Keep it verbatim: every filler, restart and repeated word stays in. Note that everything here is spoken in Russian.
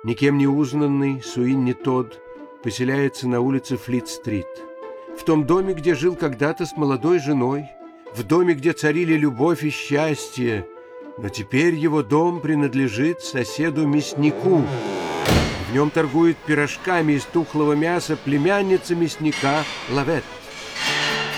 Никем не узнанный Суинни Тодд поселяется на улице Флит-стрит. В том доме, где жил когда-то с молодой женой, в доме, где царили любовь и счастье, но теперь его дом принадлежит соседу-мяснику. В нем торгует пирожками из тухлого мяса племянница мясника Лавет.